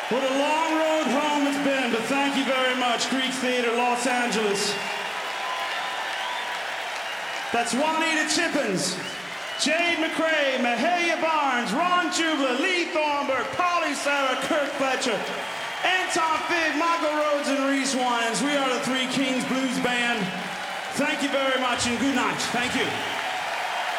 What a long road home it's been, but thank you very much, Greek Theater, Los Angeles. That's Juanita Chippins, Jade McRae, Mahalia Barnes, Ron Jubla, Lee Thornburg, Polly Sarah, Kirk Fletcher, Anton Fig, Michael Rhodes, and Reese Wines. We are the Three Kings Blues Band. Thank you very much and good night. Thank you.